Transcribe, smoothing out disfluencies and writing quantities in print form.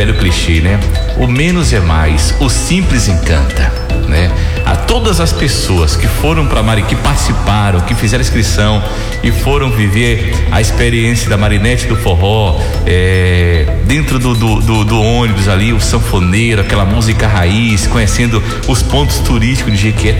velho clichê, né? O menos é mais, o simples encanta, né? A todas as pessoas que foram para Marinete, que participaram, que fizeram inscrição e foram viver a experiência da Marinete do Forró, dentro do ônibus ali, o sanfoneiro, aquela música raiz, conhecendo os pontos turísticos de Jequié,